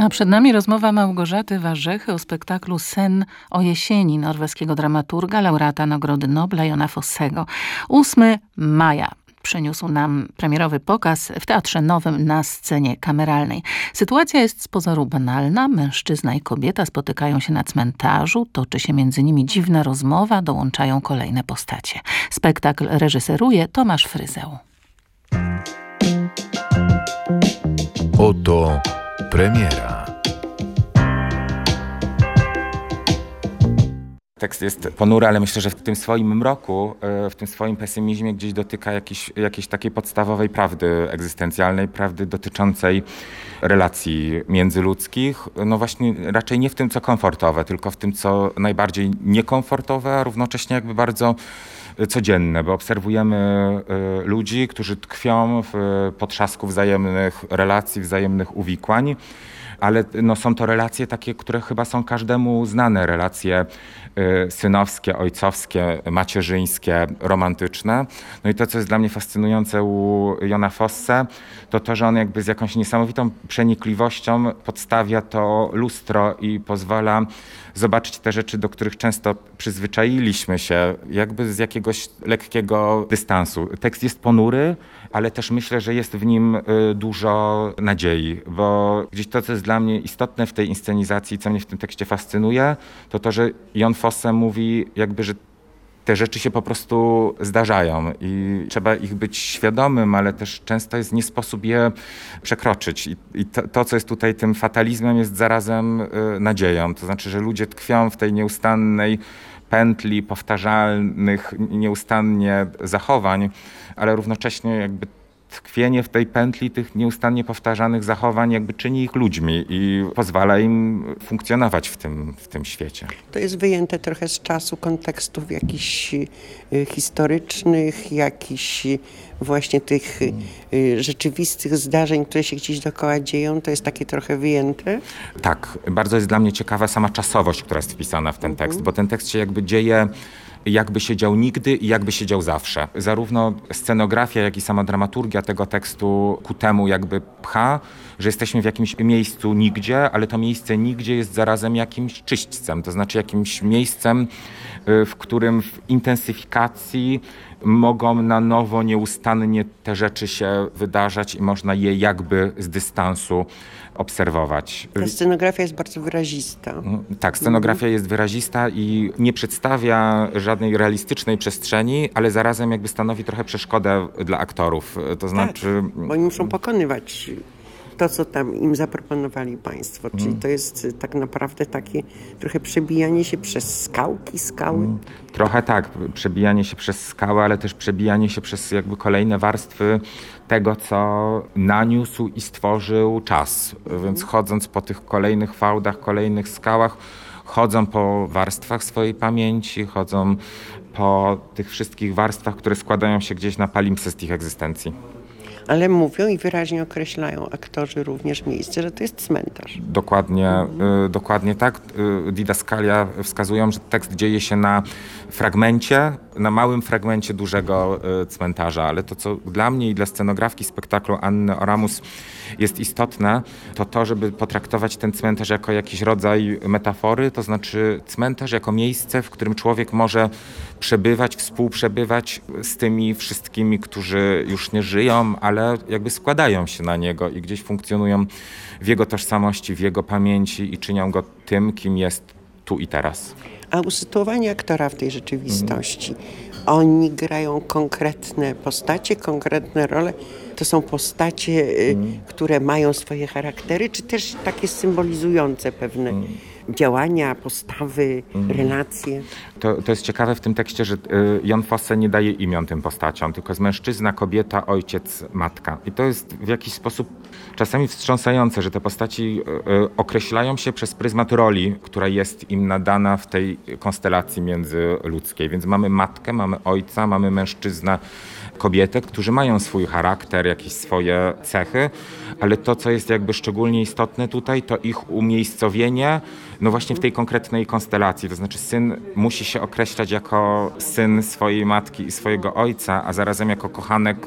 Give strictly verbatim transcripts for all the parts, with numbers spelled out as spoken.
A przed nami rozmowa Małgorzaty Warzechy o spektaklu Sen o jesieni norweskiego dramaturga, laureata Nagrody Nobla Jona Fossego. ósmego maja przyniósł nam premierowy pokaz w Teatrze Nowym na scenie kameralnej. Sytuacja jest z pozoru banalna. Mężczyzna i kobieta spotykają się na cmentarzu, toczy się między nimi dziwna rozmowa, dołączają kolejne postacie. Spektakl reżyseruje Tomasz Fryzeł. Oto premiera. Tekst jest ponury, ale myślę, że w tym swoim mroku, w tym swoim pesymizmie gdzieś dotyka jakiejś, jakiejś takiej podstawowej prawdy egzystencjalnej, prawdy dotyczącej relacji międzyludzkich. No właśnie raczej nie w tym, co komfortowe, tylko w tym, co najbardziej niekomfortowe, a równocześnie jakby bardzo codzienne, bo obserwujemy ludzi, którzy tkwią w potrzasku wzajemnych relacji, wzajemnych uwikłań, ale no, są to relacje takie, które chyba są każdemu znane, relacje y, synowskie, ojcowskie, macierzyńskie, romantyczne. No i to, co jest dla mnie fascynujące u Jona Fosse, to to, że on jakby z jakąś niesamowitą przenikliwością podstawia to lustro i pozwala zobaczyć te rzeczy, do których często przyzwyczailiśmy się, jakby z jakiegoś lekkiego dystansu. Tekst jest ponury, ale też myślę, że jest w nim dużo nadziei, bo gdzieś to, co jest dla mnie istotne w tej inscenizacji, co mnie w tym tekście fascynuje, to to, że Jon Fosse mówi jakby, że te rzeczy się po prostu zdarzają i trzeba ich być świadomym, ale też często jest nie sposób je przekroczyć. I, i to, to, co jest tutaj tym fatalizmem, jest zarazem y, nadzieją. To znaczy, że ludzie tkwią w tej nieustannej pętli powtarzalnych nieustannie zachowań, ale równocześnie jakby tkwienie w tej pętli tych nieustannie powtarzanych zachowań jakby czyni ich ludźmi i pozwala im funkcjonować w tym, w tym świecie. To jest wyjęte trochę z czasu, kontekstów jakichś y, historycznych, jakichś y, właśnie tych y, rzeczywistych zdarzeń, które się gdzieś dookoła dzieją. To jest takie trochę wyjęte. Tak, bardzo jest dla mnie ciekawa sama czasowość, która jest wpisana w ten mhm. tekst, bo ten tekst się jakby dzieje jakby się dział nigdy i jakby się dział zawsze. Zarówno scenografia, jak i sama dramaturgia tego tekstu ku temu jakby pcha, że jesteśmy w jakimś miejscu nigdzie, ale to miejsce nigdzie jest zarazem jakimś czyśćcem, to znaczy jakimś miejscem, w którym w intensyfikacji mogą na nowo nieustannie te rzeczy się wydarzać i można je jakby z dystansu obserwować. Ta scenografia jest bardzo wyrazista. Tak, scenografia jest wyrazista i nie przedstawia żadnej realistycznej przestrzeni, ale zarazem jakby stanowi trochę przeszkodę dla aktorów. To znaczy... Tak, bo oni muszą pokonywać to, co tam im zaproponowali państwo. Czyli hmm. to jest tak naprawdę takie trochę przebijanie się przez skałki, skały. Hmm. Trochę tak, przebijanie się przez skałę, ale też przebijanie się przez jakby kolejne warstwy tego, co naniósł i stworzył czas. Hmm. Więc chodząc po tych kolejnych fałdach, kolejnych skałach, chodzą po warstwach swojej pamięci, chodzą po tych wszystkich warstwach, które składają się gdzieś na palimpsest ich egzystencji. Ale mówią i wyraźnie określają aktorzy również miejsce, że to jest cmentarz. Dokładnie, mhm. y, dokładnie tak. Y, didaskalia wskazują, że tekst dzieje się na fragmencie, na małym fragmencie dużego y, cmentarza, ale to, co dla mnie i dla scenografki spektaklu Anny Oramus jest istotne, to to, żeby potraktować ten cmentarz jako jakiś rodzaj metafory, to znaczy cmentarz jako miejsce, w którym człowiek może przebywać, współprzebywać z tymi wszystkimi, którzy już nie żyją, ale jakby składają się na niego i gdzieś funkcjonują w jego tożsamości, w jego pamięci i czynią go tym, kim jest tu i teraz. A usytuowanie aktora w tej rzeczywistości, mm. oni grają konkretne postacie, konkretne role. To są postacie, mm. które mają swoje charaktery, czy też takie symbolizujące pewne mm. działania, postawy, mm. relacje. To, to jest ciekawe w tym tekście, że Jon Fosse nie daje imion tym postaciom, tylko jest mężczyzna, kobieta, ojciec, matka. I to jest w jakiś sposób czasami wstrząsające, że te postaci określają się przez pryzmat roli, która jest im nadana w tej konstelacji międzyludzkiej. Więc mamy matkę, mamy ojca, mamy mężczyznę, kobietę, którzy mają swój charakter, jakieś swoje cechy, ale to, co jest jakby szczególnie istotne tutaj, to ich umiejscowienie, no właśnie w tej konkretnej konstelacji. To znaczy syn musi się określać jako syn swojej matki i swojego ojca, a zarazem jako kochanek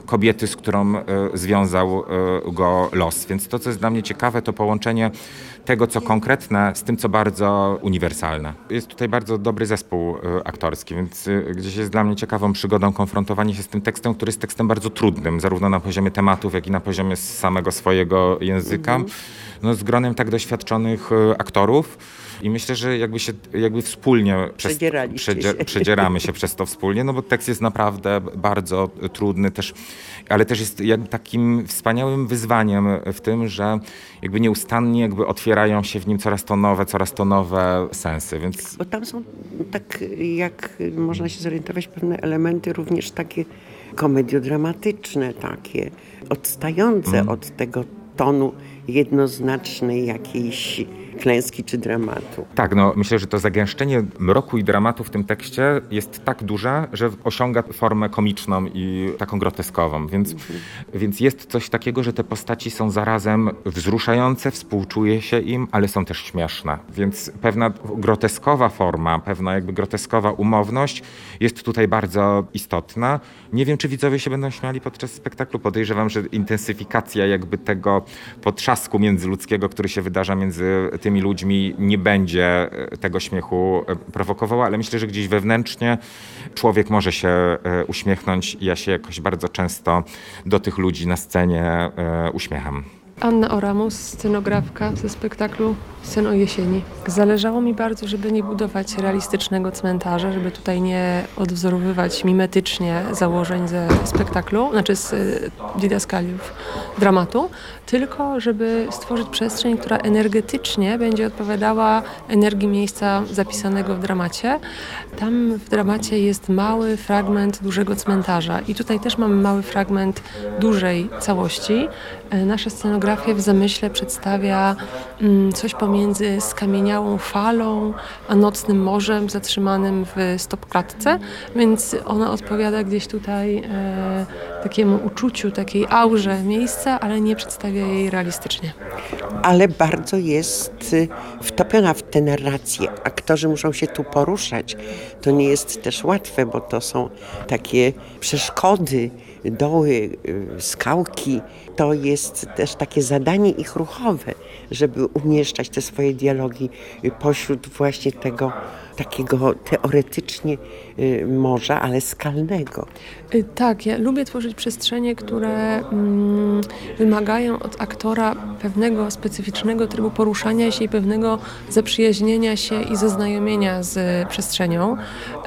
kobiety, z którą związał go los. Więc to, co jest dla mnie ciekawe, to połączenie tego, co konkretne, z tym, co bardzo uniwersalne. Jest tutaj bardzo dobry zespół aktorski, więc gdzieś jest dla mnie ciekawą przygodą konfrontowanie się z tym tekstem, który jest tekstem bardzo trudnym, zarówno na poziomie tematów, jak i na poziomie samego swojego języka. Mhm. No, z gronem tak doświadczonych aktorów. I myślę, że jakby się jakby wspólnie przez, przedzie, się. przedzieramy się przez to wspólnie, no bo tekst jest naprawdę bardzo trudny też, ale też jest jakby takim wspaniałym wyzwaniem w tym, że jakby nieustannie jakby otwierają się w nim coraz to nowe, coraz to nowe sensy, więc... Bo tam są, tak jak można się zorientować, pewne elementy również takie komediodramatyczne, takie odstające mm. od tego tonu jednoznacznej jakiejś klęski czy dramatu. Tak, no myślę, że to zagęszczenie mroku i dramatu w tym tekście jest tak duże, że osiąga formę komiczną i taką groteskową, więc, mhm. więc jest coś takiego, że te postaci są zarazem wzruszające, współczuje się im, ale są też śmieszne, więc pewna groteskowa forma, pewna jakby groteskowa umowność jest tutaj bardzo istotna. Nie wiem, czy widzowie się będą śmiali podczas spektaklu, podejrzewam, że intensyfikacja jakby tego potrzasku międzyludzkiego, który się wydarza między tymi ludźmi, nie będzie tego śmiechu prowokowała, ale myślę, że gdzieś wewnętrznie człowiek może się uśmiechnąć i ja się jakoś bardzo często do tych ludzi na scenie uśmiecham. Anna Oramus, scenografka ze spektaklu Sen o jesieni. Zależało mi bardzo, żeby nie budować realistycznego cmentarza, żeby tutaj nie odwzorowywać mimetycznie założeń ze spektaklu, znaczy z didaskaliów dramatu, tylko żeby stworzyć przestrzeń, która energetycznie będzie odpowiadała energii miejsca zapisanego w dramacie. Tam w dramacie jest mały fragment dużego cmentarza i tutaj też mamy mały fragment dużej całości. Nasza scenografia w zamyśle przedstawia mm, coś pomiędzy skamieniałą falą, a nocnym morzem zatrzymanym w stopklatce, więc ona odpowiada gdzieś tutaj e, takiemu uczuciu, takiej aurze miejsca, ale nie przedstawia jej realistycznie. Ale bardzo jest wtopiona w tę narrację. Aktorzy muszą się tu poruszać. To nie jest też łatwe, bo to są takie przeszkody, doły, skałki. To jest też takie zadanie ich ruchowe, żeby umieszczać te swoje dialogi pośród właśnie tego takiego teoretycznie morza, ale skalnego. Tak, ja lubię tworzyć przestrzenie, które mm, wymagają od aktora pewnego specyficznego trybu poruszania się i pewnego zaprzyjaźnienia się i zaznajomienia z przestrzenią.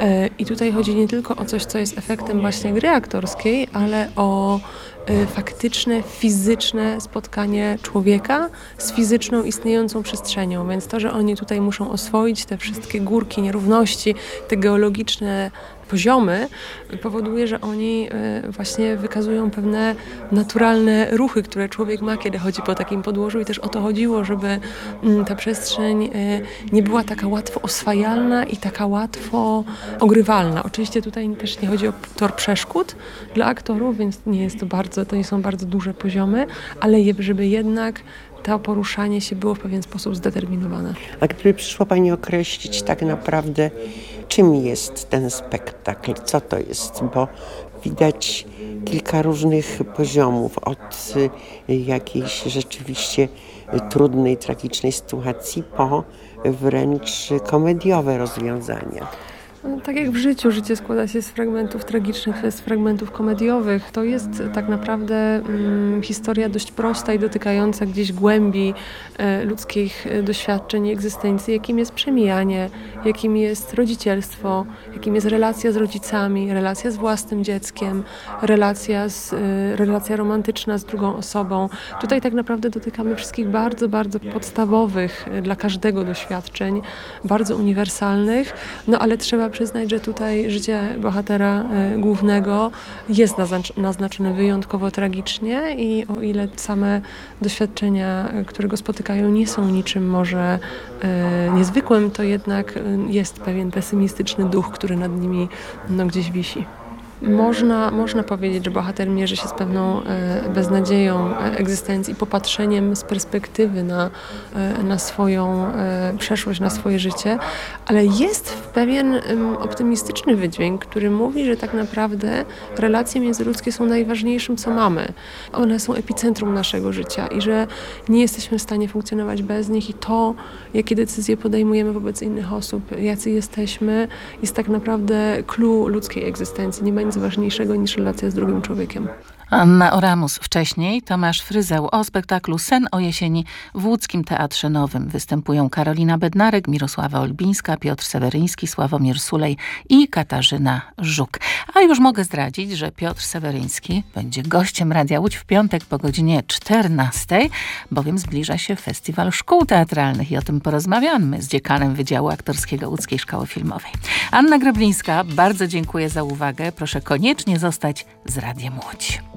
I tutaj chodzi nie tylko o coś, co jest efektem właśnie gry aktorskiej, ale o faktyczne, fizyczne spotkanie człowieka z fizyczną, istniejącą przestrzenią. Więc to, że oni tutaj muszą oswoić te wszystkie górki, nierówności, te geologiczne poziomy, powoduje, że oni właśnie wykazują pewne naturalne ruchy, które człowiek ma, kiedy chodzi po takim podłożu i też o to chodziło, żeby ta przestrzeń nie była taka łatwo oswajalna i taka łatwo ogrywalna. Oczywiście tutaj też nie chodzi o tor przeszkód dla aktorów, więc nie jest to bardzo, to nie są bardzo duże poziomy, ale żeby jednak to poruszanie się było w pewien sposób zdeterminowane. A gdyby przyszło Pani określić tak naprawdę, czym jest ten spektakl, co to jest, bo widać kilka różnych poziomów, od jakiejś rzeczywiście trudnej, tragicznej sytuacji po wręcz komediowe rozwiązania. No, tak jak w życiu, życie składa się z fragmentów tragicznych, z fragmentów komediowych. To jest tak naprawdę mm, historia dość prosta i dotykająca gdzieś głębi e, ludzkich doświadczeń i egzystencji, jakim jest przemijanie, jakim jest rodzicielstwo, jakim jest relacja z rodzicami, relacja z własnym dzieckiem, relacja, z, e, relacja romantyczna z drugą osobą. Tutaj tak naprawdę dotykamy wszystkich bardzo, bardzo podstawowych e, dla każdego doświadczeń, bardzo uniwersalnych, no ale trzeba przyznać, że tutaj życie bohatera y, głównego jest naznacz- naznaczone wyjątkowo tragicznie i o ile same doświadczenia, y, które go spotykają, nie są niczym może y, niezwykłym, to jednak y, jest pewien pesymistyczny duch, który nad nimi no, gdzieś wisi. Można, można powiedzieć, że bohater mierzy się z pewną e, beznadzieją egzystencji, popatrzeniem z perspektywy na, e, na swoją e, przeszłość, na swoje życie, ale jest pewien e, optymistyczny wydźwięk, który mówi, że tak naprawdę relacje międzyludzkie są najważniejszym, co mamy. One są epicentrum naszego życia i że nie jesteśmy w stanie funkcjonować bez nich i to, jakie decyzje podejmujemy wobec innych osób, jacy jesteśmy, jest tak naprawdę clue ludzkiej egzystencji. Nie ma nic ważniejszego niż relacja z drugim człowiekiem. Anna Oramus. Wcześniej Tomasz Fryzeł o spektaklu Sen o jesieni w Łódzkim Teatrze Nowym. Występują Karolina Bednarek, Mirosława Olbińska, Piotr Seweryński, Sławomir Sulej i Katarzyna Żuk. A już mogę zdradzić, że Piotr Seweryński będzie gościem Radia Łódź w piątek po godzinie czternastej, bowiem zbliża się Festiwal Szkół Teatralnych i o tym porozmawiamy z dziekanem Wydziału Aktorskiego Łódzkiej Szkoły Filmowej. Anna Grablińska, bardzo dziękuję za uwagę. Proszę koniecznie zostać z Radiem Łódź.